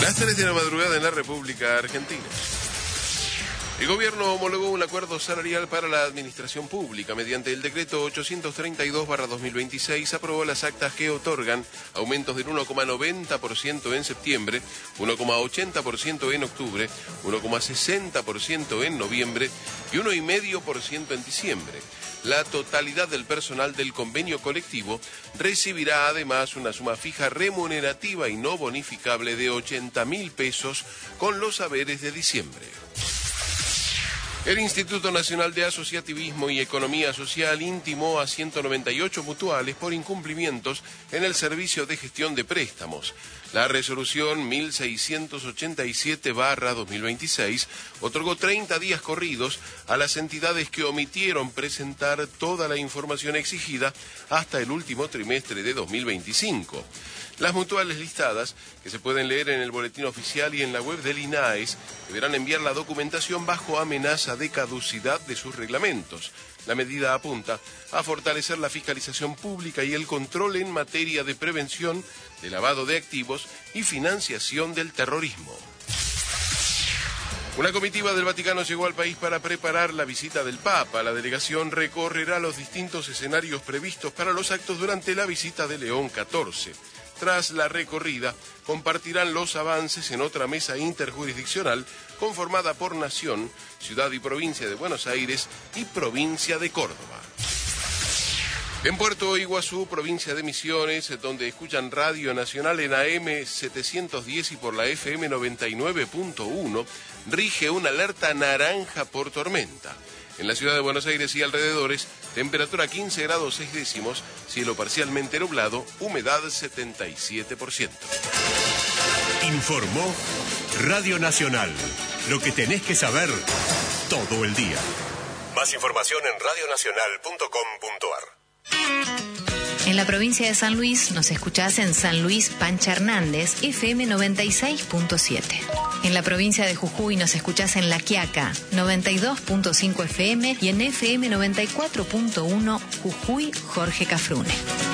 Las 3 de la madrugada en la República Argentina. El gobierno homologó un acuerdo salarial para la administración pública. Mediante el decreto 832/2026 aprobó las actas que otorgan aumentos del 1,90% en septiembre, 1,80% en octubre, 1,60% en noviembre y 1,5% en diciembre. La totalidad del personal del convenio colectivo recibirá además una suma fija remunerativa y no bonificable de 80.000 pesos con los haberes de diciembre. El Instituto Nacional de Asociativismo y Economía Social intimó a 198 mutuales por incumplimientos en el servicio de gestión de préstamos. La resolución 1687/2026 otorgó 30 días corridos a las entidades que omitieron presentar toda la información exigida hasta el último trimestre de 2025. Las mutuales listadas, que se pueden leer en el boletín oficial y en la web del INAES, deberán enviar la documentación bajo amenaza de caducidad de sus reglamentos. La medida apunta a fortalecer la fiscalización pública y el control en materia de prevención de lavado de activos y financiación del terrorismo. Una comitiva del Vaticano llegó al país para preparar la visita del Papa. La delegación recorrerá los distintos escenarios previstos para los actos durante la visita de León XIV. Tras la recorrida, compartirán los avances en otra mesa interjurisdiccional conformada por Nación, Ciudad y Provincia de Buenos Aires y Provincia de Córdoba. En Puerto Iguazú, provincia de Misiones, donde escuchan Radio Nacional en AM 710 y por la FM 99.1, rige una alerta naranja por tormenta. En la ciudad de Buenos Aires y alrededores, temperatura 15 grados 6 décimos, cielo parcialmente nublado, humedad 77%. Informó Radio Nacional. Lo que tenés que saber todo el día. Más información en radionacional.com.ar. En la provincia de San Luis nos escuchás en San Luis Pancha Hernández, FM 96.7. En la provincia de Jujuy nos escuchás en La Quiaca, 92.5 FM y en FM 94.1 Jujuy Jorge Cafrune.